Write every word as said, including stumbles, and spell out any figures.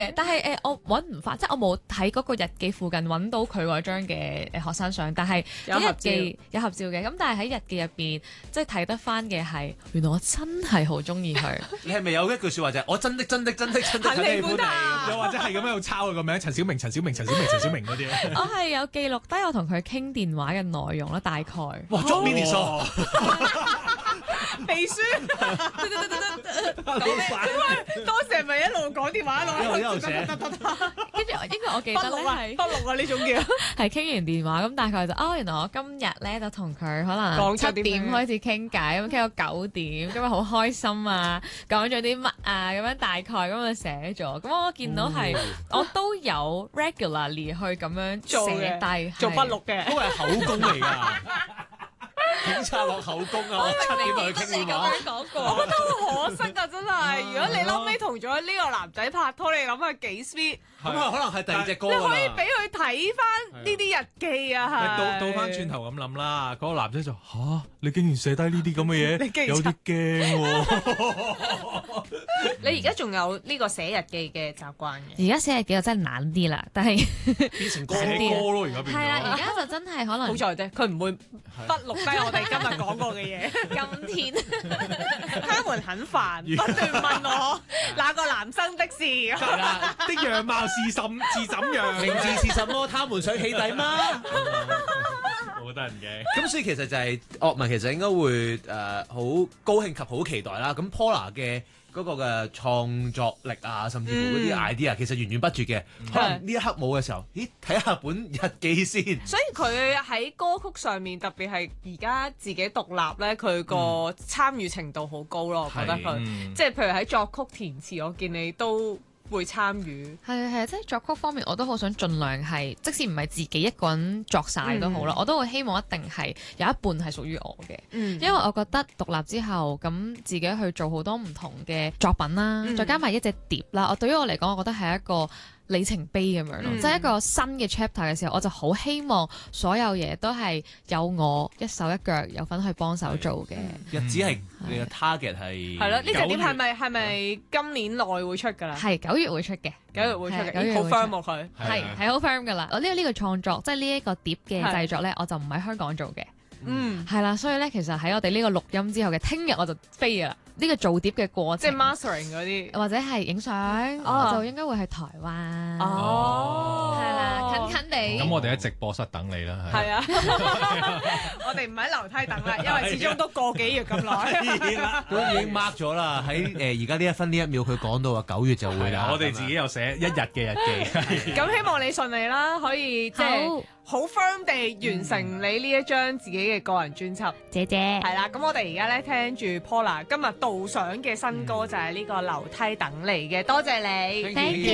但係誒、呃，我揾唔翻，即係我冇喺嗰個日記附近揾到佢嗰張嘅誒學生相，但係喺日記有合照嘅。咁但係喺日記入邊，即係睇得翻嘅係，原來我真係好中意佢。 你係咪有一句説話就係我真的真的真的真的很喜歡你？ 又或者係咁樣喺度抄佢個名，陳小明、陳小明、陳小明、陳小明嗰啲。 我係有記錄低我同佢傾電話嘅內容啦，大概。 哇！捉 mini 數。 秘書， 老闆， 當時係咪一路講電話一路一路寫？ 跟住應該我記得咧係不錄啊呢種叫係傾完電話咁，大概就哦，原來我今日咧就同佢可能講七咗點樣點開始傾偈，咁傾到九點，今日好開心啊，講咗啲乜啊，咁樣大概咁就寫咗。咁我見到係我都有 regularly 去咁樣做寫低， 做筆錄嘅， 嗰個係口供嚟㗎。警察落口供啊！我七點同佢傾電話。 講過， 我覺得好可惜啊！真係，如果你後尾同咗呢個男仔拍拖，你諗下幾 sweet， 咁啊，可能係第二隻歌你㗎啦。 可以俾佢睇翻呢啲日記啊！係倒倒翻轉頭咁諗啦，嗰個男仔就吓，你竟然寫低呢啲咁嘅嘢，有啲驚喎。 你而家仲有呢個寫日記嘅習慣嘅？ 而家寫日記就真係懶啲啦，但係變成歌寫歌咯，而家變係啦，而咗。 家就真係可能好在啫，佢唔會筆錄低我哋今日講過嘅嘢。 今天他們很煩，不斷問我那個男生的事。 係啦， 的樣貌是甚是怎樣？ 名字是什麼？他們想起底嗎？ 好得人驚。 咁所以其實就係樂迷其實應該會誒好高興及好期待啦。咁 Paula 嘅嗰個嘅創作力啊，甚至乎嗰啲 idea 其實源源不絕嘅。可能呢一刻冇嘅時候，咦睇下本日記先。 所以佢喺歌曲上面，特別係而家自己獨立咧，佢個參與程度好高咯。我覺得佢， 嗯即係譬如喺作曲填詞，我見你都會參與。 係啊係啊，即係作曲方面，我都好想盡量係，即使唔係自己一個人作晒都好啦， 嗯我都會希望一定係有一半係屬於我嘅， 嗯因為我覺得獨立之後咁自己去做好多唔同嘅作品啦， 嗯再加埋一隻碟啦，我對於我嚟講，我覺得係一個里程碑咁樣咯， 嗯即係一個新嘅 chapter 嘅時候，我就好希望所有嘢都係有我一手一腳有份去幫手做嘅。 日子係你嘅 target 係係咯，呢隻碟九月係咪係咪今年內會出㗎啦？ 係九月會出嘅， 九月會出嘅， 係九月咦好會出 firm 喎佢。 係係好 firm 噶啦。我呢個呢個創作，即係呢一個碟嘅製作咧，我就唔喺香港做嘅。 嗯， 係啦，所以咧，其實喺我哋呢個錄音之後嘅聽日我就飛㗎啦。呢個做碟嘅過程， 即係 mastering 嗰啲。 或者係影相， 哦我就應該會去台灣。 哦， 係啦，近近地。 咁我哋喺直播室等你啦。 係啊，我哋唔喺樓梯等啦，因為始終都個幾月咁耐。 都已經 mark 咗啦。喺誒而家呢一分呢一秒，佢講到話九月就會啦。 係啊，我哋自己又寫一日嘅日記。 咁希望你順利啦，可以即係好好 firm 地完成你呢一張自己嘅個人專輯。 姐姐。 係啦，咁我哋而家咧聽住 Paula 今日導賞嘅新歌就係呢個樓梯等你嘅，多謝你。 Thank you。